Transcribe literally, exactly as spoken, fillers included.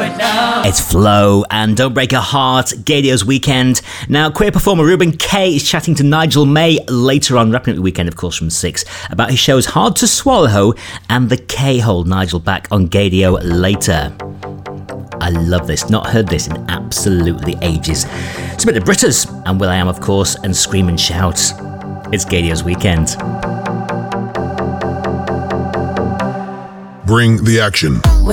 right now. It's Flo and Don't Break Her Heart, Gadio's Weekend. Now, queer performer Ruben K is chatting to Nigel May later on, wrapping up the weekend, of course, from six, about his shows Hard to Swallow and The K-Hole. Nigel back on Gadio later. I love this. Not heard this in absolutely ages. It's a bit of Britters and Will I Am, of course, and Scream and Shout. It's Gadio's Weekend. Bring the action.